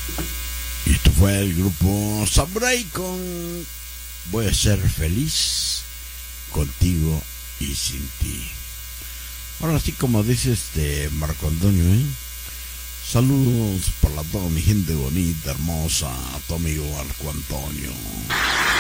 Y esto fue el grupo Samurai con Voy a ser feliz contigo y sin ti. Ahora sí, como dice Marco Antonio, saludos para toda mi gente bonita, hermosa, a tu amigo Marco Antonio.